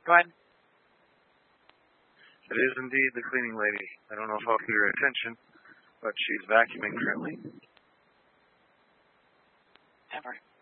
Go ahead. It is indeed the cleaning lady. I don't know if I'll get her attention, but she's vacuuming currently. Never.